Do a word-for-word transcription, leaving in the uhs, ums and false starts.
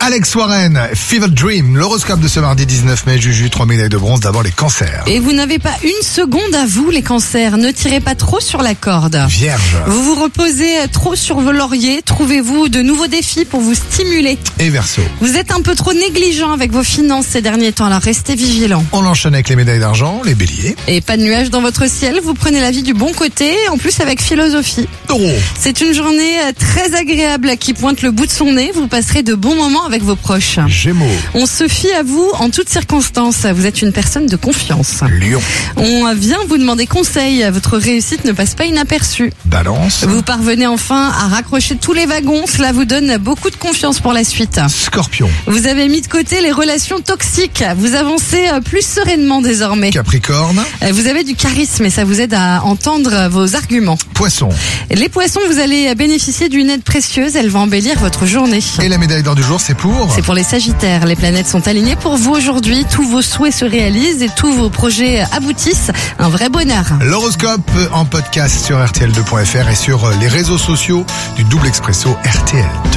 Alex Warren, Fever Dream, l'horoscope de ce mardi dix-neuf mai, Juju, trois médailles de bronze, d'abord les cancers. Et vous n'avez pas une seconde à vous, les cancers. Ne tirez pas trop sur la corde. Vierge. Vous vous reposez trop sur vos lauriers. Trouvez-vous de nouveaux défis pour vous stimuler. Et Verseau. Vous êtes un peu trop négligent avec vos finances ces derniers temps, alors restez vigilants. On enchaîne avec les médailles d'argent, les béliers. Et pas de nuages dans votre ciel, vous prenez la vie du bon côté, en plus avec philosophie. Taureau. C'est une journée très agréable qui pointe le bout de son nez. Vous passerez de bons moments avec vos proches. Gémeaux. On se fie à vous en toutes circonstances. Vous êtes une personne de confiance. Lion. On vient vous demander conseil. Votre réussite ne passe pas inaperçue. Balance. Vous parvenez enfin à raccrocher tous les wagons. Cela vous donne beaucoup de confiance pour la suite. Scorpion. Vous avez mis de côté les relations toxiques. Vous avancez plus sereinement désormais. Capricorne. Vous avez du charisme et ça vous aide à entendre vos arguments. Poisson. Les poissons, vous allez bénéficier d'une aide précieuse. Elle va embellir votre journée. Et la médaille d'or du jour, c'est pour... C'est pour les sagittaires. Les planètes sont alignées pour vous aujourd'hui. Tous vos souhaits se réalisent et tous vos projets aboutissent. Un vrai bonheur. L'horoscope en podcast sur R T L deux point F R et sur les réseaux sociaux du Double Expresso R T L deux.